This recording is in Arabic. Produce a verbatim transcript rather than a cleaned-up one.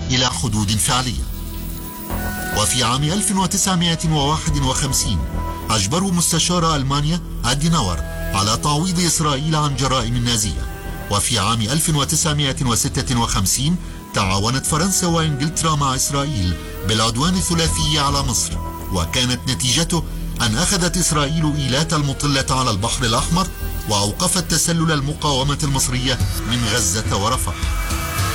إلى حدود فعلية. وفي عام ألف وتسعمائة وواحد وخمسين أجبروا مستشار ألمانيا أديناور على تعويض إسرائيل عن جرائم النازية. وفي عام ألف وتسعمائة وستة وخمسين تعاونت فرنسا وإنجلترا مع إسرائيل بالعدوان الثلاثي على مصر، وكانت نتيجته أن أخذت إسرائيل إيلات المطلة على البحر الأحمر وأوقفت تسلل المقاومة المصرية من غزة ورفح.